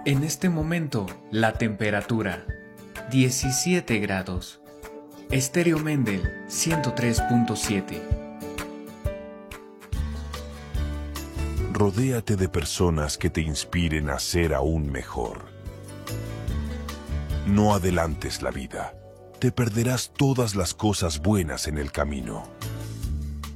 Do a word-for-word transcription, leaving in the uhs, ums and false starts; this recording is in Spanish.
En este momento, la temperatura, diecisiete grados. Estéreo Mendel, ciento tres punto siete. Rodéate de personas que te inspiren a ser aún mejor. No adelantes la vida. Te perderás todas las cosas buenas en el camino.